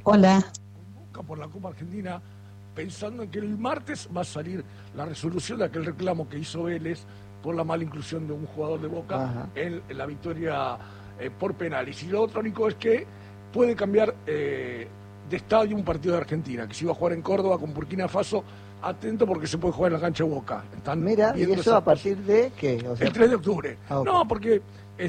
Hola. Boca por la Copa Argentina, pensando en que el martes va a salir la resolución de aquel reclamo que hizo Vélez por la mala inclusión de un jugador de Boca en la victoria por penales. Y lo otro, Nico, es que puede cambiar de estadio un partido de Argentina, que se iba a jugar en Córdoba con Burkina Faso. Atento porque se puede jugar en la cancha de Boca. Mira, ¿y eso a partir de qué? O sea, el 3 de octubre. Okay. No, porque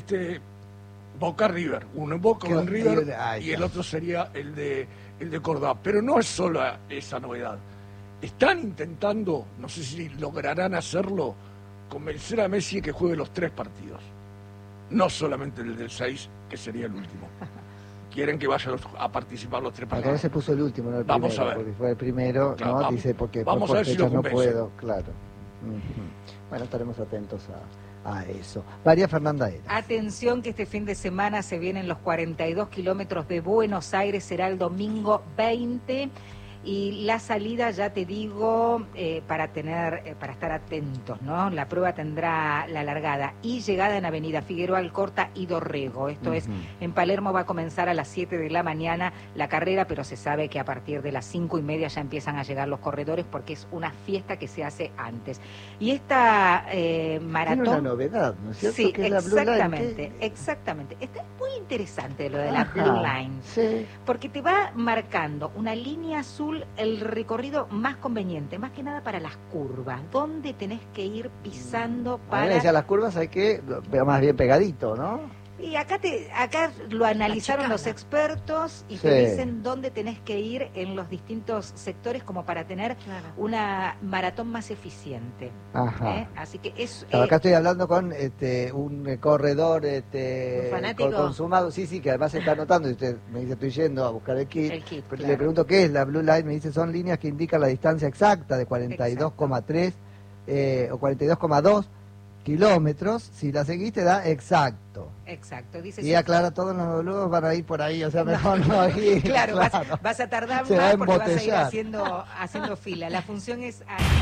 Boca River, uno en Boca, uno en River, y el otro sería el de Córdoba. Pero no es solo esa novedad. Están intentando, no sé si lograrán hacerlo, convencer a Messi que juegue los 3 partidos. No solamente el del 6, que sería el último. Quieren que vaya a participar los 3 partidos. Acá se puso el último, no el primero. Vamos a ver. Porque fue el primero, claro, ¿no? Dice, porque vamos a ver si lo no puedo, claro. Bueno, estaremos atentos a eso. María Fernanda Eras. Atención que este fin de semana se vienen los 42 kilómetros de Buenos Aires, será el domingo 20. Y la salida, ya te digo, para estar atentos, ¿no? La prueba tendrá la largada y llegada en Avenida Figueroa Alcorta y Dorrego. Esto es, en Palermo va a comenzar a las 7 de la mañana la carrera, pero se sabe que a partir de las 5:30 ya empiezan a llegar los corredores porque es una fiesta que se hace antes. Y esta maratón... Tiene una novedad, ¿no es cierto? Sí, que exactamente, exactamente. Está muy interesante lo de la Blue Line, sí, porque te va marcando una línea azul el recorrido más conveniente, más que nada para las curvas, donde tenés que ir pisando para... A las curvas hay que, más bien pegadito, ¿no? Y acá lo analizaron los expertos y te dicen dónde tenés que ir en los distintos sectores como para tener una maratón más eficiente. Así que es... acá estoy hablando con un corredor consumado, sí, que además se está anotando, y usted me dice, estoy yendo a buscar el kit, pero le pregunto qué es la Blue Line, me dice, son líneas que indican la distancia exacta de 42,3 o 42,2 kilómetros, si la seguiste da exacto. Exacto, dice. Y aclara, todos los boludos van a ir por ahí, o sea, mejor no ir. Claro, vas a tardar más porque vas a ir haciendo fila. La función es...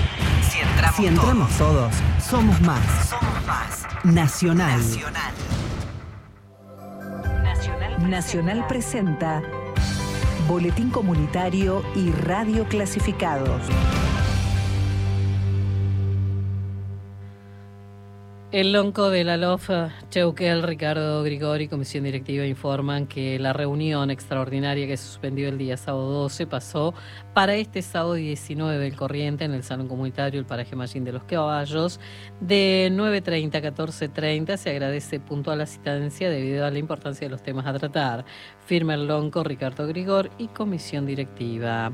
Si entramos todos, somos más. Nacional. Nacional presenta Boletín Comunitario y Radio Clasificados. El lonco de la LOF, Cheuquel, Ricardo Grigori, Comisión Directiva, informan que la reunión extraordinaria que se suspendió el día sábado 12 pasó para este sábado 19 el Corriente en el Salón Comunitario, el paraje Mallín de los Caballos, de 9:30 a 14:30. Se agradece puntual asistencia debido a la importancia de los temas a tratar. Firma el lonco Ricardo Grigor y Comisión Directiva.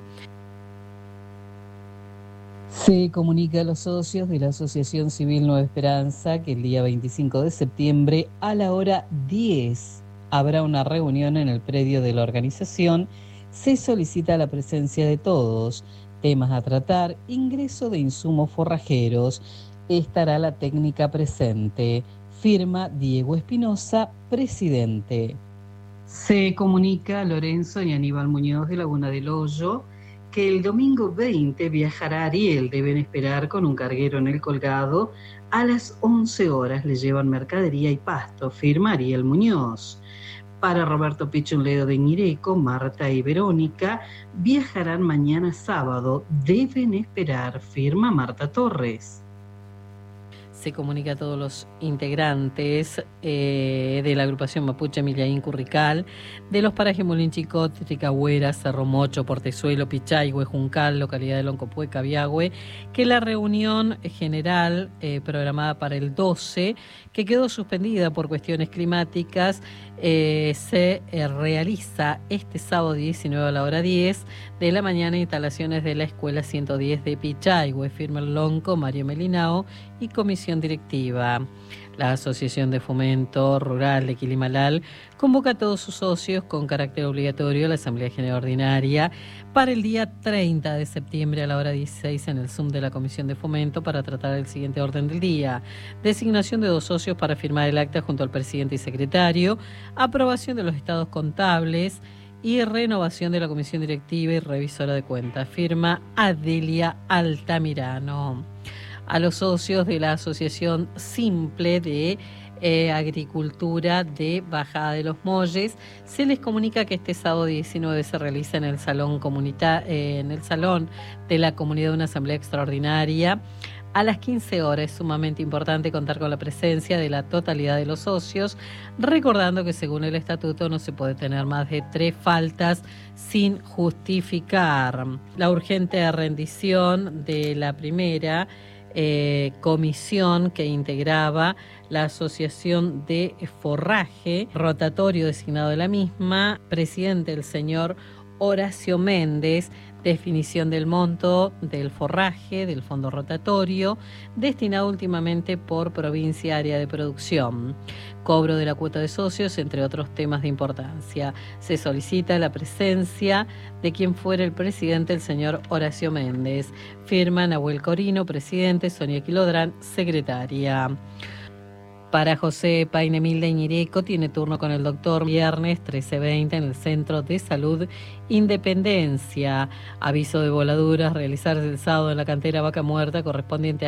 Se comunica a los socios de la Asociación Civil Nueva Esperanza que el día 25 de septiembre a la hora 10 habrá una reunión en el predio de la organización. Se solicita la presencia de todos, temas a tratar, ingreso de insumos forrajeros. Estará la técnica presente. Firma Diego Espinosa, presidente. Se comunica a Lorenzo y Aníbal Muñoz de Laguna del Hoyo que el domingo 20 viajará Ariel. Deben esperar con un carguero en el colgado. A las 11 horas le llevan mercadería y pasto. Firma Ariel Muñoz. Para Roberto Pichonledo de Ñireco, Marta y Verónica viajarán mañana sábado. Deben esperar. Firma Marta Torres. Se comunica a todos los integrantes de la agrupación Mapuche Millaín Currical, de los parajes Molinchicot, Tricagüera, Cerro Mocho, Portezuelo, Pichaihue, Juncal, localidad de Loncopué, Cabiagüe, que la reunión general programada para el 12, que quedó suspendida por cuestiones climáticas, se realiza este sábado 19 a la hora 10 de la mañana en instalaciones de la Escuela 110 de Pichaihue. Firma el lonco Mario Melinao y Comisión Directiva. La Asociación de Fomento Rural de Quilimalal convoca a todos sus socios con carácter obligatorio a la Asamblea General Ordinaria para el día 30 de septiembre a la hora 16 en el Zoom de la Comisión de Fomento para tratar el siguiente orden del día: designación de 2 socios para firmar el acta junto al presidente y secretario, aprobación de los estados contables y renovación de la Comisión Directiva y Revisora de Cuentas. Firma Adelia Altamirano. A los socios de la Asociación Simple de Agricultura de Bajada de los Molles. Se les comunica que este sábado 19 se realiza en el salón de la comunidad una asamblea extraordinaria a las 15 horas. Es sumamente importante contar con la presencia de la totalidad de los socios, recordando que según el estatuto no se puede tener más de 3 faltas sin justificar. La urgente rendición de la primera comisión que integraba la Asociación de Forraje, rotatorio designado de la misma, presidente el señor Horacio Méndez, definición del monto del forraje, del fondo rotatorio, destinado últimamente por provincia área de producción, cobro de la cuota de socios, entre otros temas de importancia. Se solicita la presencia de quien fuera el presidente, el señor Horacio Méndez. Firma Nahuel Corino, presidente, Sonia Quilodrán, secretaria. Para José Painemil de Ñireco, tiene turno con el doctor viernes 13:20 en el Centro de Salud Independencia. Aviso de voladuras, realizarse el sábado en la cantera Vaca Muerta correspondiente a